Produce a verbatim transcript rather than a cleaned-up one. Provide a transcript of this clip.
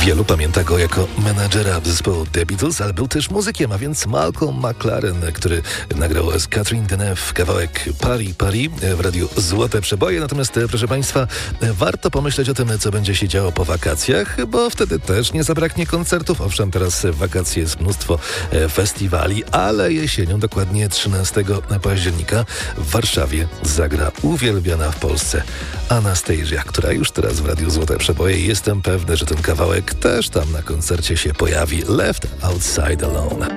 Wielu pamięta go jako menadżera zespołu The Beatles, ale był też muzykiem, a więc Malcolm McLaren, który nagrał z Catherine Deneuve kawałek Paris, Paris w radiu Złote Przeboje. Natomiast, proszę Państwa, warto pomyśleć o tym, co będzie się działo po wakacjach, bo wtedy też nie zabraknie koncertów. Owszem, teraz w wakacje jest mnóstwo festiwali, ale jesienią, dokładnie trzynastego października w Warszawie zagra uwielbiana w Polsce Anastasia, która już teraz w radiu Złote Przeboje. Jestem pewny, że ten kawałek też tam na koncercie się pojawi. Left Outside Alone.